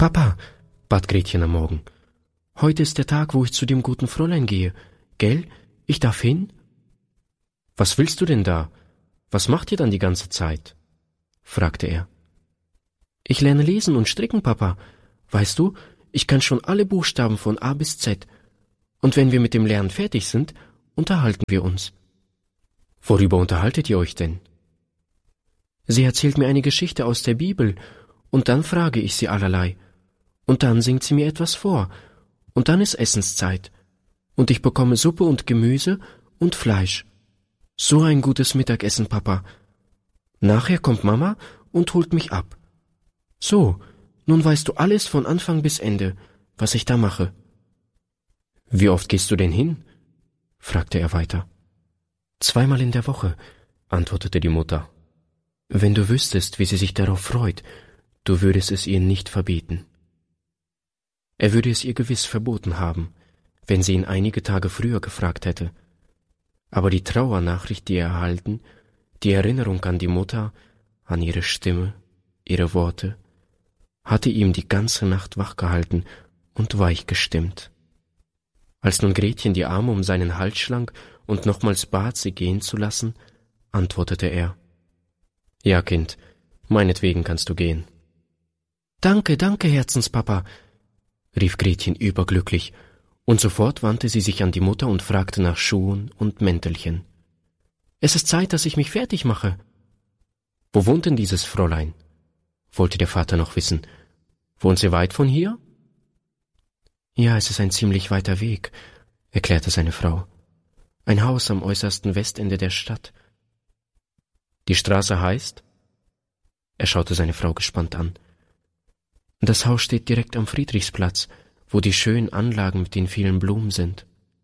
Papa, bat Gretchen am Morgen, heute ist der Tag, wo ich zu dem guten Fräulein gehe, gell? Ich darf hin? Was willst du denn da? Was macht ihr dann die ganze Zeit? Fragte er. Ich lerne lesen und stricken, Papa. Weißt du, ich kann schon alle Buchstaben von A bis Z. Und wenn wir mit dem Lernen fertig sind, unterhalten wir uns. Worüber unterhaltet ihr euch denn? Sie erzählt mir eine Geschichte aus der Bibel, und dann frage ich sie allerlei. Und dann singt sie mir etwas vor, und dann ist Essenszeit. Und ich bekomme Suppe und Gemüse und Fleisch. So ein gutes Mittagessen, Papa. Nachher kommt Mama und holt mich ab. So, nun weißt du alles von Anfang bis Ende, was ich da mache. Wie oft gehst du denn hin? Fragte er weiter. 2-mal in der Woche, antwortete die Mutter. Wenn du wüsstest, wie sie sich darauf freut, du würdest es ihr nicht verbieten. Er würde es ihr gewiss verboten haben, wenn sie ihn einige Tage früher gefragt hätte. Aber die Trauernachricht, die er erhalten, die Erinnerung an die Mutter, an ihre Stimme, ihre Worte, hatte ihm die ganze Nacht wachgehalten und weich gestimmt. Als nun Gretchen die Arme um seinen Hals schlang und nochmals bat, sie gehen zu lassen, antwortete er: »Ja, Kind, meinetwegen kannst du gehen.« »Danke, danke, Herzenspapa«, rief Gretchen überglücklich, und sofort wandte sie sich an die Mutter und fragte nach Schuhen und Mäntelchen. »Es ist Zeit, dass ich mich fertig mache.« »Wo wohnt denn dieses Fräulein?« wollte der Vater noch wissen. »Wohnt sie weit von hier?« »Ja, es ist ein ziemlich weiter Weg«, erklärte seine Frau. »Ein Haus am äußersten Westende der Stadt.« »Die Straße heißt?« Er schaute seine Frau gespannt an. »Das Haus steht direkt am Friedrichsplatz, wo die schönen Anlagen mit den vielen Blumen sind.«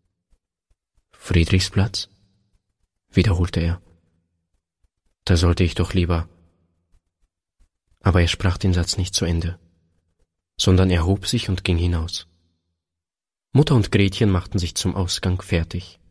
»Friedrichsplatz?« wiederholte er. »Da sollte ich doch lieber...« Aber er sprach den Satz nicht zu Ende, sondern erhob sich und ging hinaus. Mutter und Gretchen machten sich zum Ausgang fertig.